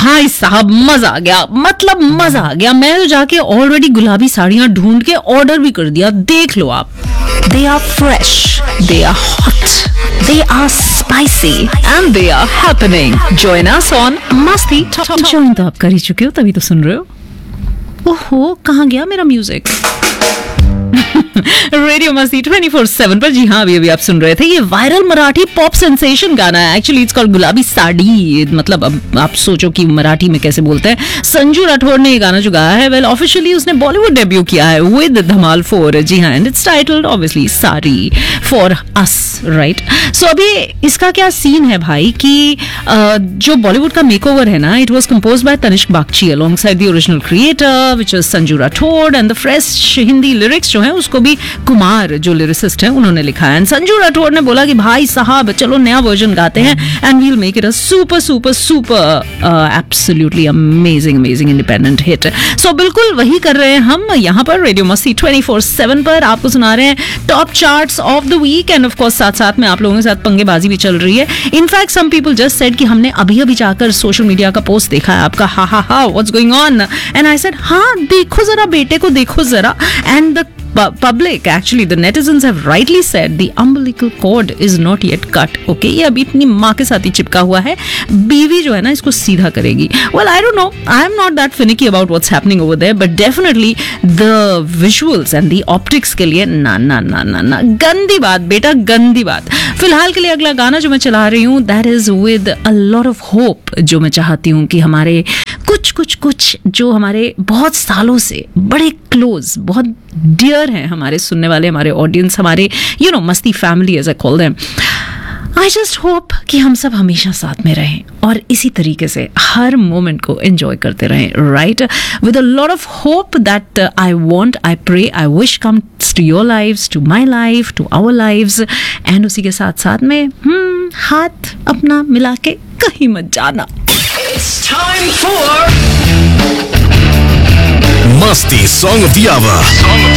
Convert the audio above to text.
भाई साहब मजा आ गया, मतलब मजा आ गया। मैं तो जाके ऑलरेडी गुलाबी साड़ियां ढूंढ के ऑर्डर भी कर दिया। देख लो आप, they are fresh, they are hot, they are spicy and they are happening. Join us on मस्ती टॉप। ज्वाइन तो आप कर ही चुके हो, तभी तो सुन रहे हो। ओहो, कहाँ गया मेरा म्यूजिक? रेडियो मस्ती 24/7 पर। जी हाँ, अभी आप सुन रहे थे ये वायरल मराठी पॉप सेंसेशन गाना है। एक्चुअली इट्स कॉल्ड गुलाबी साड़ी। मतलब अब आप सोचो कि मराठी में कैसे बोलते हैं। संजू राठौड़ ने ये गाना जो गाया है, वेल ऑफिशियली उसने बॉलीवुड डेब्यू किया है विद धमाल 4। जी हाँ, and it's titled obviously sari for us, right. सो अभी इसका क्या सीन है भाई कि जो बॉलीवुड का मेकओवर है ना, it was composed bye Tanishq Bagchi alongside the original creator which is Sanju Rathore, and the fresh Hindi lyrics जो है उसको भी कुमार जो लिरिसिस्ट है उन्होंने लिखा है। एंड संजू राठौड़ ने बोला कि भाई साहब चलो नया वर्जन गाते हैं and we'll make it a super super super absolutely amazing independent hit. सो बिल्कुल वही कर रहे हैं हम यहाँ पर रेडियो मस्ती 24/7 पर। आपको सुना रहे हैं top charts of the week, end of course साथ में आप लोगों के साथ पंगेबाजी भी चल रही है। In fact some people just said कि हमने अभी जाकर सोशल मीडिया का पोस्ट देखा है आपका, हा what's going on, and I said हाँ देखो जरा, बेटे को देखो जरा। And the public, actually the netizens have rightly said the umbilical cord is not yet cut. Okay, ये अभी इतनी माँ के साथ ही चिपका हुआ है, बीवी जो है ना इसको सीधा करेगी। Well, I don't know, I am not that finicky about what's happening over there, but definitely the visuals and the optics के लिए ना गंदी बात बेटा, गंदी बात। फिलहाल के लिए अगला गाना जो मैं चला रही हूँ that is with a lot of hope, जो मैं चाहती हूँ कि हमारे कुछ जो हमारे बहुत सालों से बड़े क्लोज, बहुत डियर हैं हमारे सुनने वाले, हमारे ऑडियंस, हमारे मस्ती family as I call them. I just hope कि हम सब हमेशा साथ में रहें और इसी तरीके से हर मोमेंट को एंजॉय करते रहें, right, with a lot of hope that I want, I pray, I wish comes to your lives, to my life, to our lives. And उसी के साथ में हाथ अपना मिला के कहीं मत जाना। It's time for Masti Song of the Hour.